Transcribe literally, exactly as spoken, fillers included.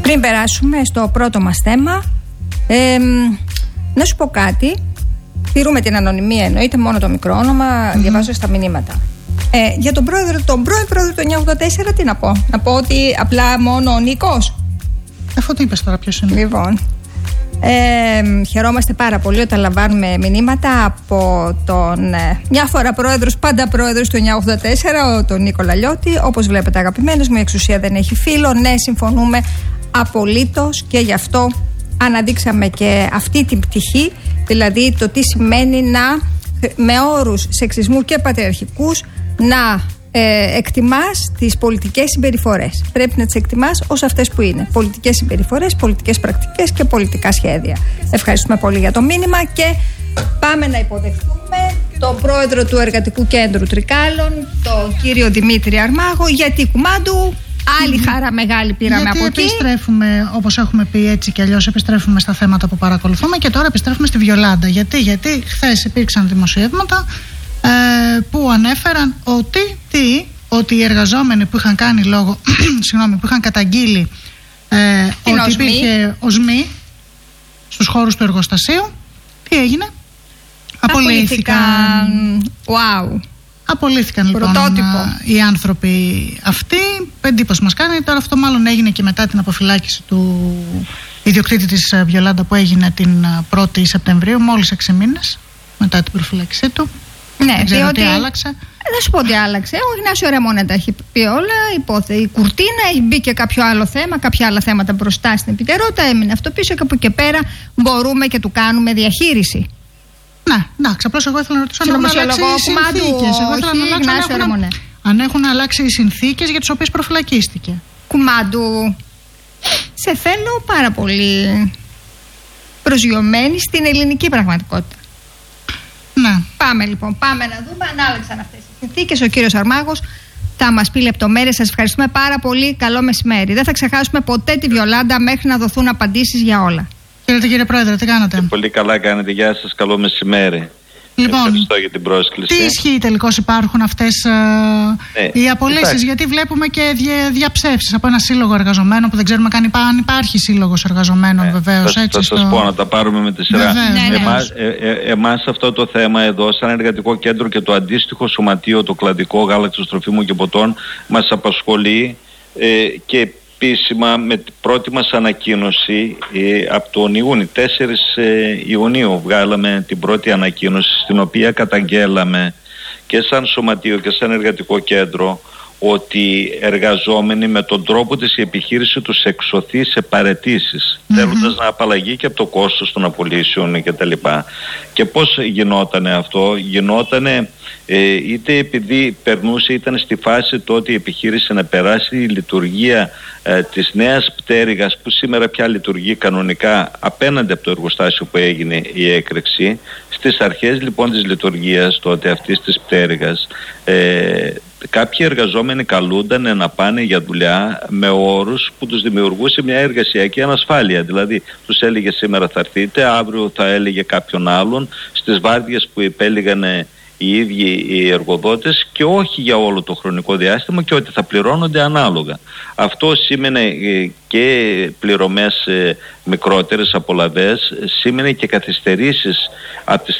Πριν περάσουμε στο πρώτο μας θέμα, ε, να σου πω κάτι. Τηρούμε την ανωνυμία, εννοείται, μόνο το μικρό όνομα, mm-hmm. διαβάζω στα μηνύματα. Ε, για τον πρόεδρο, τον πρώην πρόεδρο του εννιακόσια ογδόντα τέσσερα, τι να πω. Να πω ότι απλά μόνο ο Νίκος. Αφού τι είπες τώρα, ποιος είναι. Λοιπόν, ε, χαιρόμαστε πάρα πολύ όταν λαμβάνουμε μηνύματα από τον ε, μια φορά πρόεδρος, πάντα πρόεδρος του εννιακόσια ογδόντα τέσσερα, τον Νίκο Λαλιώτη. Όπως βλέπετε, αγαπημένος μου, η εξουσία δεν έχει φίλο. Ναι, συμφωνούμε απολύτως και γι' αυτό αναδείξαμε και αυτή την πτυχή, δηλαδή το τι σημαίνει να, με όρους σεξισμού και πατριαρχικούς, να ε, εκτιμάς τις πολιτικές συμπεριφορές. Πρέπει να τις εκτιμάς ως αυτές που είναι. Πολιτικές συμπεριφορές, πολιτικές πρακτικές και πολιτικά σχέδια. Ευχαριστούμε πολύ για το μήνυμα και πάμε να υποδεχτούμε τον πρόεδρο του Εργατικού Κέντρου Τρικάλων, τον κύριο Δημήτρη Αρμάγο, γιατί κουμάντου. Άλλη mm-hmm. χαρά μεγάλη πήραμε Γιατί από εκεί. Επιστρέφουμε, όπως έχουμε πει έτσι κι αλλιώς, επιστρέφουμε στα θέματα που παρακολουθούμε και τώρα επιστρέφουμε στη Βιολάντα. Γιατί, γιατί χθες υπήρξαν δημοσιεύματα ε, που ανέφεραν ότι, τι, ότι οι εργαζόμενοι που είχαν κάνει λόγο, συγγνώμη, που είχαν καταγγείλει ε, ότι οσμή. υπήρχε οσμή στους χώρους του εργοστασίου, τι έγινε? Απολύθηκαν. Wow. Απολύθηκαν λοιπόν οι άνθρωποι αυτοί. Εντύπωση μας κάνει. Τώρα αυτό μάλλον έγινε και μετά την αποφυλάκηση του ιδιοκτήτη της Βιολάντα που έγινε την πρώτη Σεπτεμβρίου, μόλις έξι μήνες μετά την προφυλάκησή του. Ναι, δεν ξέρω διότι... τι άλλαξε. Δεν σου πω τι άλλαξε. Ο Γνάσιο Ρεμόνε τα έχει πει όλα. Υπόθεση. Η Κουρτίνα, έχει μπει και κάποιο άλλο θέμα, κάποια άλλα θέματα μπροστά στην επικαιρότητα. Έμεινε αυτό πίσω και από εκεί και πέρα μπορούμε και του κάνουμε διαχείριση. Ναι, εντάξει, απλώς εγώ ήθελα να ρωτήσω αν έχουν αλλάξει οι συνθήκες. Εγώ ήθελα να ρωτήσω αν έχουν, αν έχουν αλλάξει οι συνθήκες για τις οποίες προφυλακίστηκε. Κουμάντου, σε θέλω πάρα πολύ προσγειωμένη στην ελληνική πραγματικότητα. Ναι. Πάμε λοιπόν, πάμε να δούμε αν άλλαξαν αυτές οι συνθήκες. Ο κύριος Αρμάγος θα μας πει λεπτομέρειες. Σας ευχαριστούμε πάρα πολύ. Καλό μεσημέρι. Δεν θα ξεχάσουμε ποτέ τη Βιολάντα μέχρι να δοθούν απαντήσεις για όλα. Κύριε, κύριε Πρόεδρε, τι κάνατε? Και πολύ καλά κάνετε. Γεια σας, καλό μεσημέρι. Λοιπόν, ευχαριστώ για την πρόσκληση. Τι ισχύει τελικώς, υπάρχουν αυτές ε, ναι, οι απολύσεις? Εντάξει. Γιατί βλέπουμε και δια, διαψεύσεις από ένα σύλλογο εργαζομένων που δεν ξέρουμε καν αν υπάρχει σύλλογος εργαζομένων, ναι, βεβαίως. Θα, έτσι, θα στο... σας πω να τα πάρουμε με τη σειρά. Ναι, ναι. Εμάς, ε, ε, εμάς αυτό το θέμα εδώ, σαν Εργατικό Κέντρο και το αντίστοιχο σωματείο, το κλαδικό γάλακτος, τροφίμων και ποτών, μας απασχολεί ε, και επίσημα με την πρώτη μας ανακοίνωση ε, από τον Ιούνιο, τέσσερις Ιουνίου βγάλαμε την πρώτη ανακοίνωση στην οποία καταγγέλαμε και σαν σωματείο και σαν Εργατικό Κέντρο ότι εργαζόμενοι με τον τρόπο της η επιχείρηση τους εξωθεί σε παραιτήσεις, mm-hmm. θέλοντας να απαλλαγεί και από το κόστος των απολύσεων και τα λοιπά. Και πώς γινότανε αυτό? Γινότανε ε, είτε επειδή περνούσε, ήταν στη φάση τότε η επιχείρηση να περάσει η λειτουργία ε, της νέας πτέρυγας που σήμερα πια λειτουργεί κανονικά απέναντι από το εργοστάσιο που έγινε η έκρηξη. Στις αρχές λοιπόν της λειτουργίας τότε αυτής της πτέρυγας ε, κάποιοι εργαζόμενοι καλούνταν να πάνε για δουλειά με όρους που τους δημιουργούσε μια εργασιακή ανασφάλεια. Δηλαδή τους έλεγε σήμερα θα έρθετε, αύριο θα έλεγε κάποιον άλλον, στις βάρδιες που επέλεγαν οι ίδιοι οι εργοδότες και όχι για όλο το χρονικό διάστημα και ότι θα πληρώνονται ανάλογα. Αυτό σήμαινε και πληρωμές μικρότερες απολαβές, σήμαινε και καθυστερήσεις από τη